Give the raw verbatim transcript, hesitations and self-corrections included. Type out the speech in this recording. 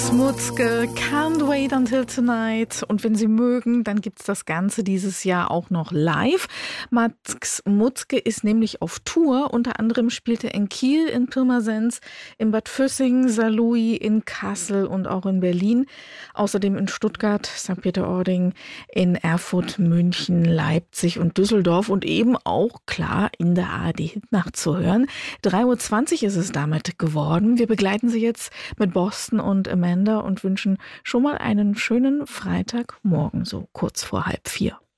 Mutzke, Can't Wait Until Tonight. Und wenn Sie mögen, dann gibt's das Ganze dieses Jahr auch noch live. Max Mutzke ist nämlich auf Tour. Unter anderem spielt er in Kiel, in Pirmasens, in Bad Füssing, Saarlouis, in Kassel und auch in Berlin. Außerdem in Stuttgart, Sankt Peter-Ording, in Erfurt, München, Leipzig und Düsseldorf und eben auch, klar, in der A R D-Hitnacht zu hören. drei Uhr zwanzig ist es damit geworden. Wir begleiten Sie jetzt mit Boston und Amanda und wünschen schon mal einen schönen Freitagmorgen, so kurz vor halb vier.